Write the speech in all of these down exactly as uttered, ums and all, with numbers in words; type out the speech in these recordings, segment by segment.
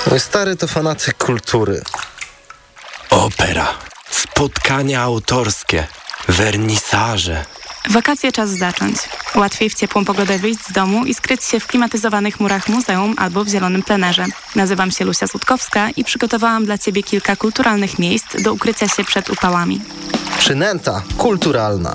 Mój stary to fanatyk kultury. Opera, spotkania autorskie, wernisaże. Wakacje czas zacząć. Łatwiej w ciepłą pogodę wyjść z domu i skryć się w klimatyzowanych murach muzeum albo w zielonym plenerze. Nazywam się Lucia Sutkowska i przygotowałam dla Ciebie kilka kulturalnych miejsc do ukrycia się przed upałami. Przynęta kulturalna.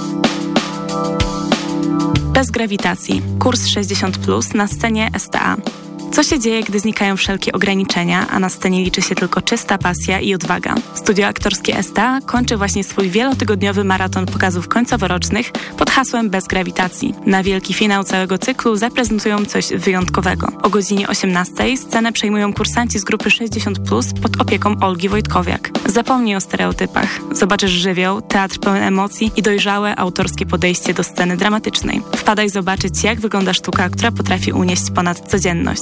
Bez grawitacji. Kurs sześćdziesiąt plus na scenie S T A. Co się dzieje, gdy znikają wszelkie ograniczenia, a na scenie liczy się tylko czysta pasja i odwaga? Studio aktorskie S T A kończy właśnie swój wielotygodniowy maraton pokazów końcoworocznych pod hasłem Bez grawitacji. Na wielki finał całego cyklu zaprezentują coś wyjątkowego. O godzinie osiemnastej scenę przejmują kursanci z grupy sześćdziesiąt plus pod opieką Olgi Wojtkowiak. Zapomnij o stereotypach. Zobaczysz żywioł, teatr pełen emocji i dojrzałe autorskie podejście do sceny dramatycznej. Wpadaj zobaczyć, jak wygląda sztuka, która potrafi unieść ponad codzienność.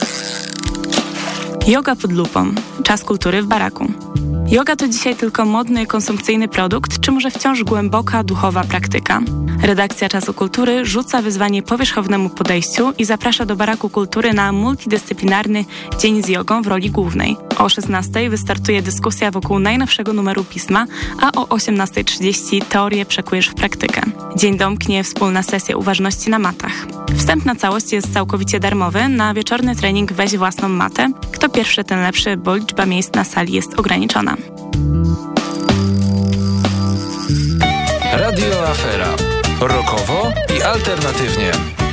Yoga pod lupą. Czas kultury w baraku. Yoga to dzisiaj tylko modny, konsumpcyjny produkt, czy może wciąż głęboka, duchowa praktyka? Redakcja Czasu Kultury rzuca wyzwanie powierzchownemu podejściu i zaprasza do Baraku Kultury na multidyscyplinarny dzień z jogą w roli głównej. O szesnastej wystartuje dyskusja wokół najnowszego numeru pisma, a o osiemnasta trzydzieści teorię przekujesz w praktykę. Dzień domknie wspólna sesja uważności na matach. Wstęp na całość jest całkowicie darmowy, na wieczorny trening weź własną matę. Kto pierwszy, ten lepszy, bo liczba miejsc na sali jest ograniczona. Radio Afera. Rockowo i alternatywnie.